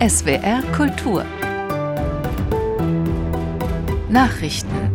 SWR Kultur Nachrichten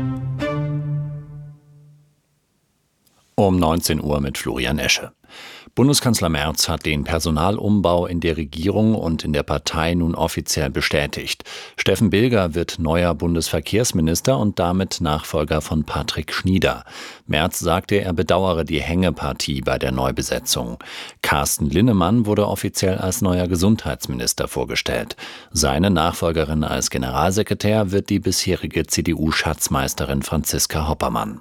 um 19 Uhr mit Florian Esche. Bundeskanzler Merz hat den Personalumbau in der Regierung und in der Partei nun offiziell bestätigt. Steffen Bilger wird neuer Bundesverkehrsminister und damit Nachfolger von Patrick Schnieder. Merz sagte, er bedauere die Hängepartie bei der Neubesetzung. Carsten Linnemann wurde offiziell als neuer Gesundheitsminister vorgestellt. Seine Nachfolgerin als Generalsekretär wird die bisherige CDU-Schatzmeisterin Franziska Hoppermann.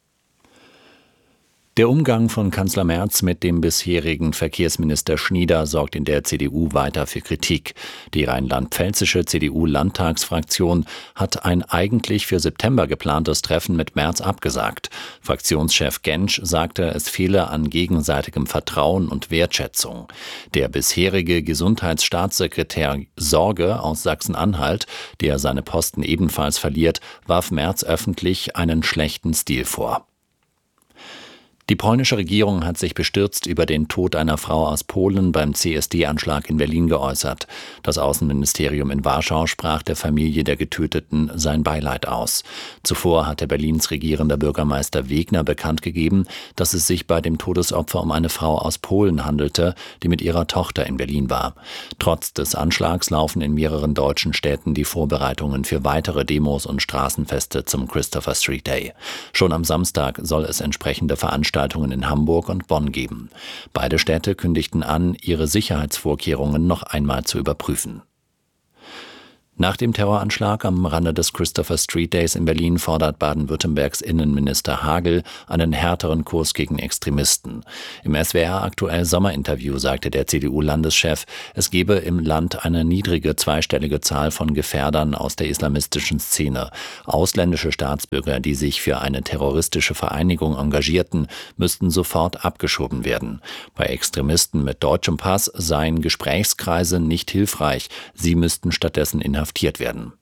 Der Umgang von Kanzler Merz mit dem bisherigen Verkehrsminister Schnieder sorgt in der CDU weiter für Kritik. Die rheinland-pfälzische CDU-Landtagsfraktion hat ein eigentlich für September geplantes Treffen mit Merz abgesagt. Fraktionschef Gentsch sagte, es fehle an gegenseitigem Vertrauen und Wertschätzung. Der bisherige Gesundheitsstaatssekretär Sorge aus Sachsen-Anhalt, der seine Posten ebenfalls verliert, warf Merz öffentlich einen schlechten Stil vor. Die polnische Regierung hat sich bestürzt über den Tod einer Frau aus Polen beim CSD-Anschlag in Berlin geäußert. Das Außenministerium in Warschau sprach der Familie der Getöteten sein Beileid aus. Zuvor hatte Berlins regierender Bürgermeister Wegner bekannt gegeben, dass es sich bei dem Todesopfer um eine Frau aus Polen handelte, die mit ihrer Tochter in Berlin war. Trotz des Anschlags laufen in mehreren deutschen Städten die Vorbereitungen für weitere Demos und Straßenfeste zum Christopher Street Day. Schon am Samstag soll es entsprechende Veranstaltungen in Hamburg und Bonn geben. Beide Städte kündigten an, ihre Sicherheitsvorkehrungen noch einmal zu überprüfen. Nach dem Terroranschlag am Rande des Christopher Street Days in Berlin fordert Baden-Württembergs Innenminister Hagel einen härteren Kurs gegen Extremisten. Im SWR aktuell Sommerinterview sagte der CDU-Landeschef, es gebe im Land eine niedrige zweistellige Zahl von Gefährdern aus der islamistischen Szene. Ausländische Staatsbürger, die sich für eine terroristische Vereinigung engagierten, müssten sofort abgeschoben werden. Bei Extremisten mit deutschem Pass seien Gesprächskreise nicht hilfreich, sie müssten stattdessen inhaftiert werden.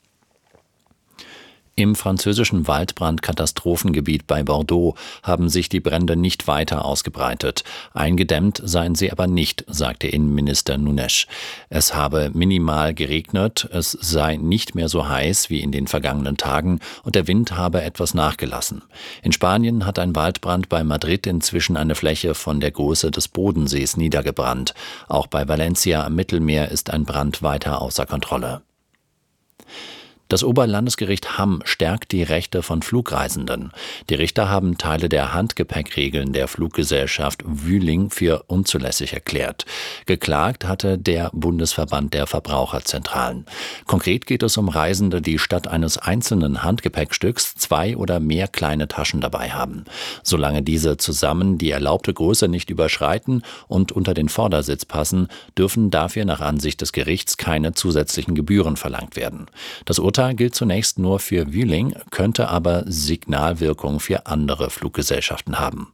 Im französischen Waldbrandkatastrophengebiet bei Bordeaux haben sich die Brände nicht weiter ausgebreitet. Eingedämmt seien sie aber nicht, sagte Innenminister Nunes. Es habe minimal geregnet, es sei nicht mehr so heiß wie in den vergangenen Tagen und der Wind habe etwas nachgelassen. In Spanien hat ein Waldbrand bei Madrid inzwischen eine Fläche von der Größe des Bodensees niedergebrannt. Auch bei Valencia am Mittelmeer ist ein Brand weiter außer Kontrolle. Das Oberlandesgericht Hamm stärkt die Rechte von Flugreisenden. Die Richter haben Teile der Handgepäckregeln der Fluggesellschaft Vueling für unzulässig erklärt. Geklagt hatte der Bundesverband der Verbraucherzentralen. Konkret geht es um Reisende, die statt eines einzelnen Handgepäckstücks 2 oder mehr kleine Taschen dabei haben. Solange diese zusammen die erlaubte Größe nicht überschreiten und unter den Vordersitz passen, dürfen dafür nach Ansicht des Gerichts keine zusätzlichen Gebühren verlangt werden. Das Urteil gilt zunächst nur für Vueling, könnte aber Signalwirkung für andere Fluggesellschaften haben.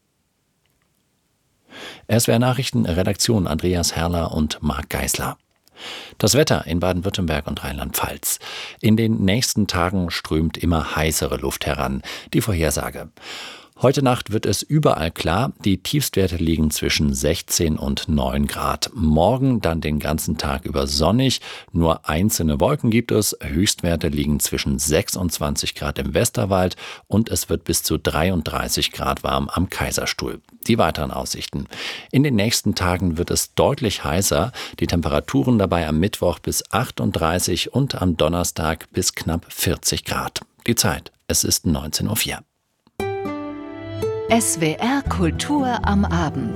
SWR Nachrichten, Redaktion Andreas Herrler und Marc Geisler. Das Wetter in Baden-Württemberg und Rheinland-Pfalz. In den nächsten Tagen strömt immer heißere Luft heran. Die Vorhersage. Heute Nacht wird es überall klar, die Tiefstwerte liegen zwischen 16 und 9 Grad. Morgen dann den ganzen Tag über sonnig, nur einzelne Wolken gibt es. Höchstwerte liegen zwischen 26 Grad im Westerwald und es wird bis zu 33 Grad warm am Kaiserstuhl. Die weiteren Aussichten. In den nächsten Tagen wird es deutlich heißer, die Temperaturen dabei am Mittwoch bis 38 und am Donnerstag bis knapp 40 Grad. Die Zeit, es ist 19:04 Uhr. SWR Kultur am Abend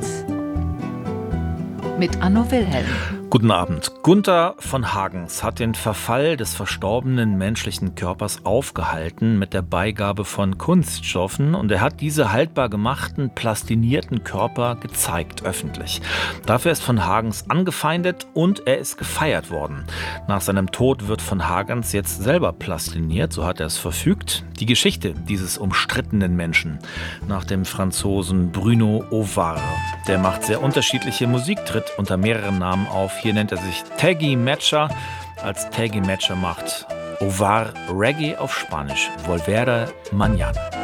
mit Anno Wilhelm. Guten Abend. Gunther von Hagens hat den Verfall des verstorbenen menschlichen Körpers aufgehalten mit der Beigabe von Kunststoffen und er hat diese haltbar gemachten, plastinierten Körper gezeigt öffentlich. Dafür ist von Hagens angefeindet und er ist gefeiert worden. Nach seinem Tod wird von Hagens jetzt selber plastiniert, so hat er es verfügt. Die Geschichte dieses umstrittenen Menschen nach dem Franzosen Bruno Ovart. Der macht sehr unterschiedliche Musik, tritt unter mehreren Namen auf. Hier nennt er sich Taggy Matcher. Als Taggy Matcher macht Ovart Reggae auf Spanisch. Volvere mañana.